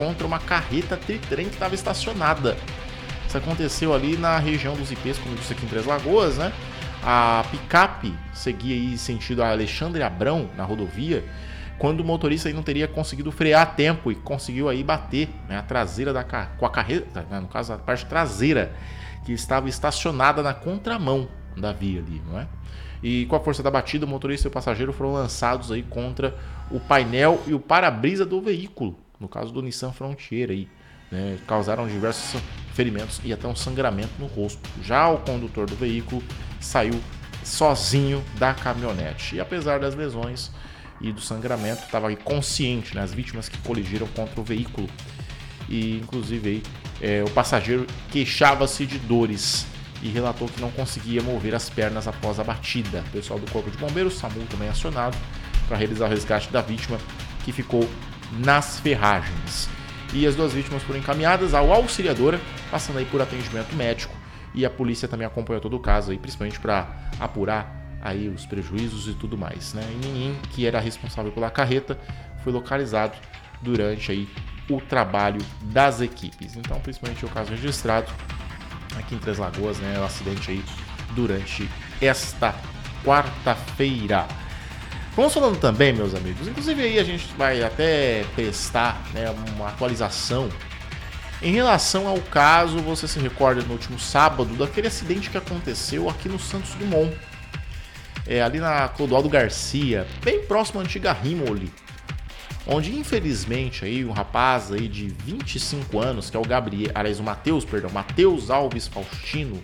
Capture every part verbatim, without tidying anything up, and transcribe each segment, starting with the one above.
contra uma carreta tritrem que estava estacionada. Isso aconteceu ali na região dos I Pês, como eu disse aqui em Três Lagoas, né? A picape seguia aí sentido a Alexandre Abrão na rodovia, quando o motorista aí não teria conseguido frear a tempo e conseguiu aí bater, né, a traseira da com a carreta, né, no caso a parte traseira, que estava estacionada na contramão da via ali, não é? E com a força da batida, o motorista e o passageiro foram lançados aí contra o painel e o para-brisa do veículo, no caso do Nissan Frontier aí, né, causaram diversos ferimentos e até um sangramento no rosto. Já o condutor do veículo saiu sozinho da caminhonete. E apesar das lesões e do sangramento, estava consciente, né, as vítimas que colidiram contra o veículo. E inclusive aí, é, o passageiro queixava-se de dores e relatou que não conseguia mover as pernas após a batida. O pessoal do Corpo de Bombeiros, SAMU também acionado para realizar o resgate da vítima, que ficou nas ferragens. E as duas vítimas foram encaminhadas ao auxiliadora, passando aí por atendimento médico, e a polícia também acompanhou todo o caso aí, principalmente para apurar aí os prejuízos e tudo mais, né? E ninguém que era responsável pela carreta foi localizado durante aí o trabalho das equipes. Então, principalmente o caso registrado aqui em Três Lagoas, né? O acidente aí durante esta quarta-feira. Vamos falando também, meus amigos, inclusive aí a gente vai até prestar, né, uma atualização em relação ao caso, você se recorda no último sábado, daquele acidente que aconteceu aqui no Santos Dumont, é, ali na Clodoaldo Garcia, bem próximo à antiga Rimoli, onde infelizmente aí um rapaz aí de vinte e cinco anos, que é o Gabriel, aliás, o Matheus, perdão, Matheus Alves Faustino,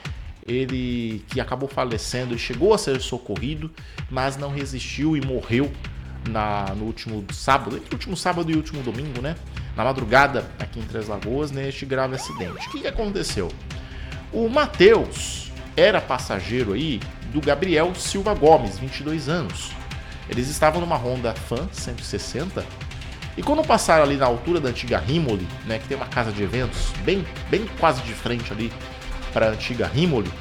ele que acabou falecendo e chegou a ser socorrido, mas não resistiu e morreu na, no último sábado, entre o último sábado e o último domingo, né? Na madrugada aqui em Três Lagoas, neste grave acidente. O que, que aconteceu? O Matheus era passageiro aí do Gabriel Silva Gomes, vinte e dois anos. Eles estavam numa Honda Fan cento e sessenta e quando passaram ali na altura da antiga Rimoli, né, que tem uma casa de eventos bem, bem quase de frente ali para a antiga Rimoli,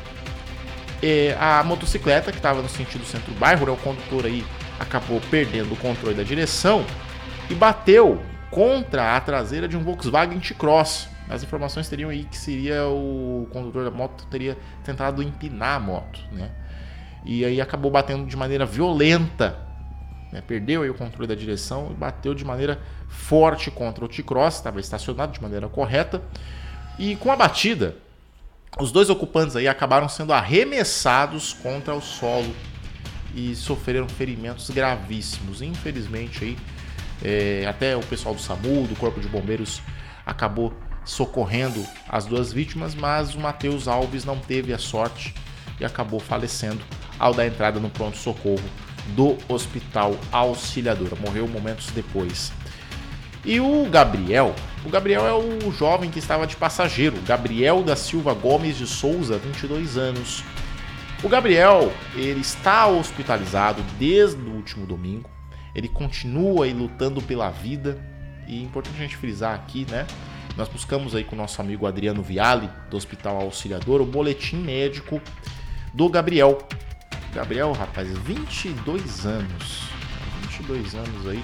é, a motocicleta que estava no sentido centro-bairro, né, o condutor aí acabou perdendo o controle da direção e bateu contra a traseira de um Volkswagen T-Cross. As informações teriam aí que seria o condutor da moto teria tentado empinar a moto, né? E aí acabou batendo de maneira violenta, né? Perdeu aí o controle da direção e bateu de maneira forte contra o T-Cross, estava estacionado de maneira correta. E com a batida, os dois ocupantes aí acabaram sendo arremessados contra o solo e sofreram ferimentos gravíssimos. Infelizmente aí, é, até o pessoal do SAMU, do Corpo de Bombeiros, acabou socorrendo as duas vítimas, mas o Matheus Alves não teve a sorte e acabou falecendo ao dar entrada no pronto-socorro do Hospital Auxiliadora. Morreu momentos depois. E o Gabriel, o Gabriel é o jovem que estava de passageiro, Gabriel da Silva Gomes de Souza, vinte e dois anos. O Gabriel, ele está hospitalizado desde o último domingo, ele continua aí lutando pela vida, e é importante a gente frisar aqui, né? Nós buscamos aí com o nosso amigo Adriano Viale, do Hospital Auxiliador, o boletim médico do Gabriel. Gabriel, rapaz, vinte e dois anos, vinte e dois anos aí,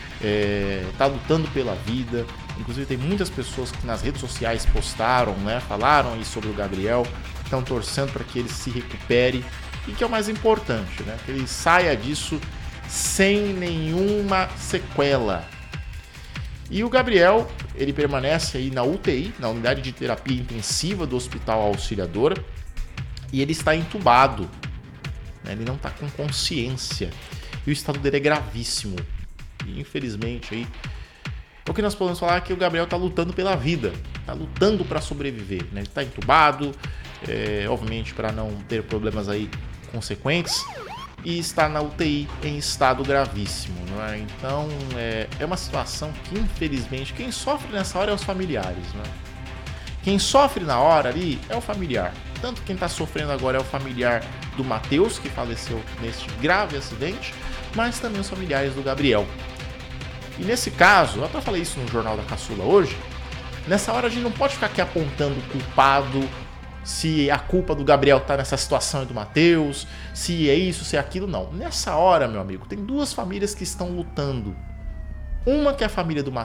é, tá lutando pela vida. Inclusive tem muitas pessoas que nas redes sociais postaram, né, falaram aí sobre o Gabriel, estão torcendo para que ele se recupere e que é o mais importante, né, que ele saia disso sem nenhuma sequela. E o Gabriel, ele permanece aí na U T I, na unidade de terapia intensiva do Hospital Auxiliadora, e ele está entubado, né? Ele não está com consciência e o estado dele é gravíssimo. E infelizmente aí, o que nós podemos falar é que o Gabriel está lutando pela vida, está lutando para sobreviver, né? Ele está entubado, é, obviamente para não ter problemas aí consequentes, e está na U T I em estado gravíssimo, não é? Então é, é uma situação que infelizmente quem sofre nessa hora é os familiares, não é? Quem sofre na hora ali é o familiar. Tanto quem está sofrendo agora é o familiar do Matheus, que faleceu neste grave acidente, mas também os familiares do Gabriel. E nesse caso, eu até falei isso no Jornal da Caçula hoje, nessa hora a gente não pode ficar aqui apontando o culpado, se a culpa do Gabriel tá nessa situação e do Matheus, se é isso, se é aquilo, não. Nessa hora, meu amigo, tem duas famílias que estão lutando. Uma que é a família do Matheus,